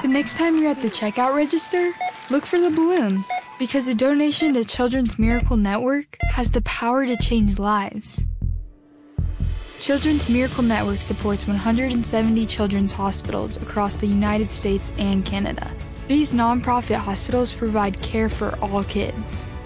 The next time you're at the checkout register, look for the balloon, because a donation to Children's Miracle Network has the power to change lives. Children's Miracle Network supports 170 children's hospitals across the United States and Canada. These nonprofit hospitals provide care for all kids.